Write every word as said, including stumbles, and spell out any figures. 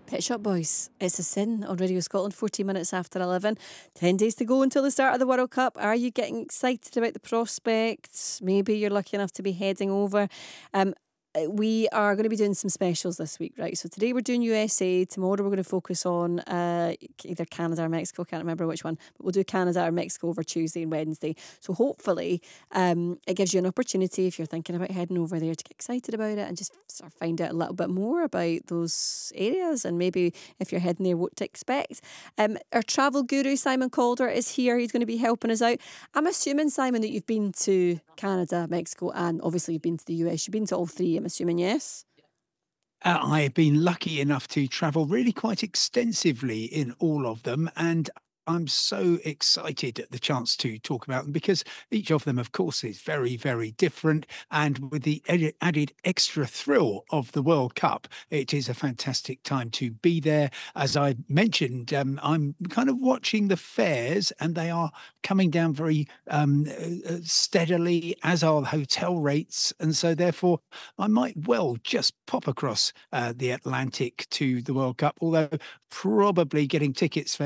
Pet Shop Boys, It's a Sin on Radio Scotland, fourteen minutes after eleven. ten days to go until the start of the World Cup. Are you getting excited about the prospects? Maybe you're lucky enough to be heading over. Um, uh, we are going to be doing some specials this week, right? So today we're doing U S A. Tomorrow we're going to focus on uh, either Canada or Mexico. Can't remember which one, but we'll do Canada or Mexico over Tuesday and Wednesday. So hopefully um, it gives you an opportunity, if you're thinking about heading over there, to get excited about it and just sort of find out a little bit more about those areas, and maybe if you're heading there, what to expect. Um, our travel guru Simon Calder is here. He's going to be helping us out. I'm assuming, Simon, that you've been to Canada, Mexico, and obviously you've been to the U S. You've been to all three, I'm assuming, yes? Uh, I have been lucky enough to travel really quite extensively in all of them, and I'm so excited at the chance to talk about them because each of them, of course, is very, very different. And with the ed- added extra thrill of the World Cup, it is a fantastic time to be there. As I mentioned, um, I'm kind of watching the fares, and they are coming down very um, uh, uh, steadily, as are the hotel rates. And so, therefore, I might well just pop across uh, the Atlantic to the World Cup, although probably getting tickets for